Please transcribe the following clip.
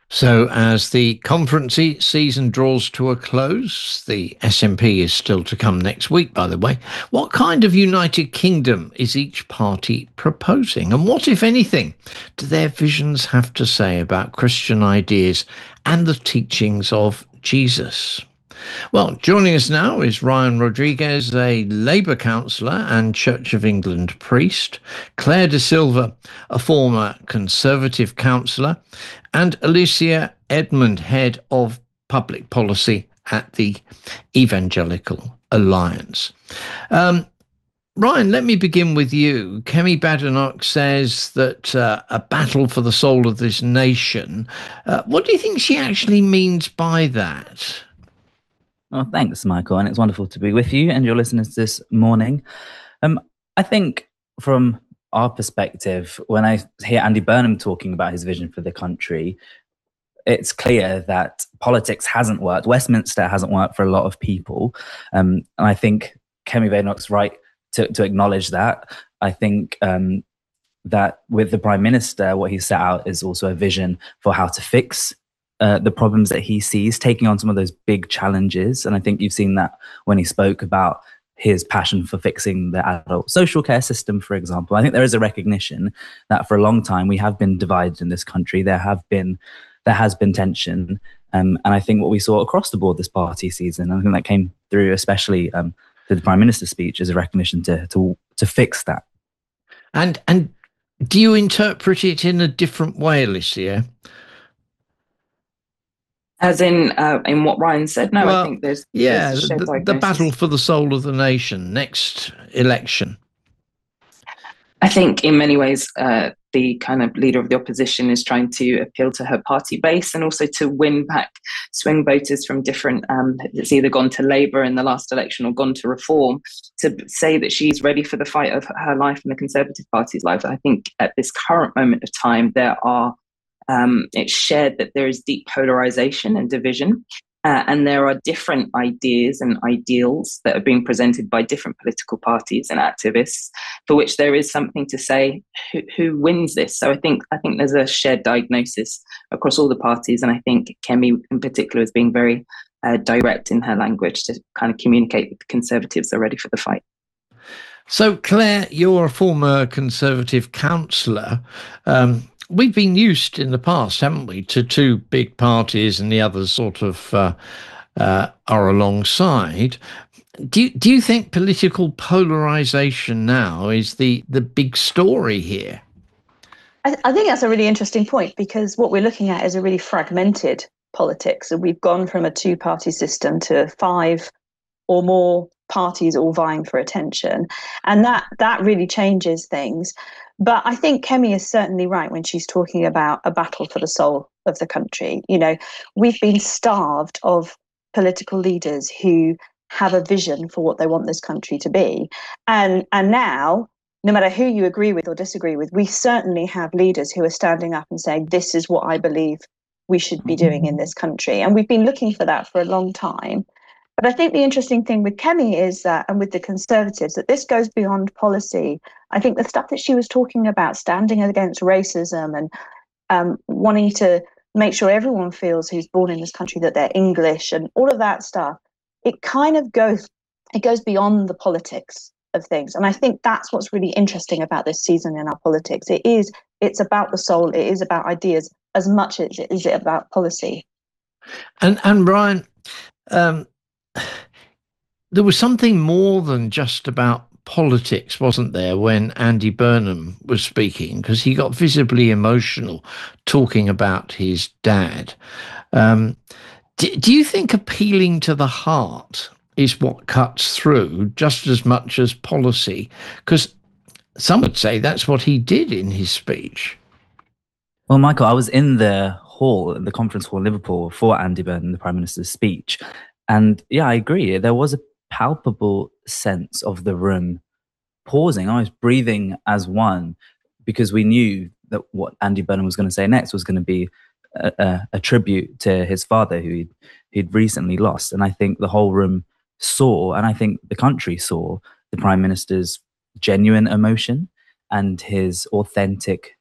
So, as the conference season draws to a close, the SNP is still to come next week, by the way. What kind of United Kingdom is each party proposing? And what, if anything, do their visions have to say about Christian ideas and the teachings of Jesus? Well, joining us now is Ryan Rodriguez, a Labour councillor and Church of England priest, Claire De Silva, a former Conservative councillor, and Alicia Edmond, head of public policy at the Evangelical Alliance. Ryan, let me begin with you. Kemi Badenoch says that a battle for the soul of this nation. What do you think she actually means by that? Well, thanks, Michael, and it's wonderful to be with you and your listeners this morning. I think from our perspective, when I hear Andy Burnham talking about his vision for the country, it's clear that politics hasn't worked. Westminster hasn't worked for a lot of people. And I think Kemi Badenoch's right to acknowledge that. I think that with the Prime Minister, what he set out is also a vision for how to fix the problems that he sees, taking on some of those big challenges. And I think you've seen that when he spoke about his passion for fixing the adult social care system, for example. I think there is a recognition that for a long time we have been divided in this country. There has been tension. And I think what we saw across the board this party season, I think that came through especially through the Prime Minister's speech, is a recognition to fix that. And do you interpret it in a different way, Alicia? As in what Ryan said? No, well, I think there's the battle for the soul of the nation, next election. I think in many ways the kind of leader of the opposition is trying to appeal to her party base and also to win back swing voters from different, it's either gone to Labour in the last election or gone to Reform, to say that she's ready for the fight of her life and the Conservative Party's life. I think at this current moment of time, it's shared that there is deep polarization and division, and there are different ideas and ideals that are being presented by different political parties and activists for which there is something to say who wins this. So I think there's a shared diagnosis across all the parties, and I think Kemi in particular is being very direct in her language to kind of communicate that the Conservatives are ready for the fight. So Claire, you're a former Conservative councillor. We've been used in the past, haven't we, to two big parties and the others sort of are alongside. Do you think political polarisation now is the big story here? I think that's a really interesting point, because what we're looking at is a really fragmented politics. And we've gone from a two-party system to 5 or more parties all vying for attention. And that really changes things. But I think Kemi is certainly right when she's talking about a battle for the soul of the country. You know, we've been starved of political leaders who have a vision for what they want this country to be. And now, no matter who you agree with or disagree with, we certainly have leaders who are standing up and saying, this is what I believe we should be doing in this country. And we've been looking for that for a long time. But I think the interesting thing with Kemi is that, and with the Conservatives, that this goes beyond policy. I think the stuff that she was talking about, standing against racism and wanting to make sure everyone feels who's born in this country that they're English and all of that stuff, it goes beyond the politics of things. And I think that's what's really interesting about this season in our politics. It's about the soul, it is about ideas as much as it is about policy. And Brian, there was something more than just about politics, wasn't there, when Andy Burnham was speaking, because he got visibly emotional talking about his dad. Do you think appealing to the heart is what cuts through just as much as policy? Because some would say that's what he did in his speech. Well, Michael, I was in the conference hall in Liverpool for Andy Burnham, the Prime Minister's speech. And yeah, I agree. There was a palpable sense of the room pausing, almost breathing as one, because we knew that what Andy Burnham was going to say next was going to be a tribute to his father, who he'd recently lost. And I think the whole room saw, and I think the country saw, the Prime Minister's genuine emotion and his authentic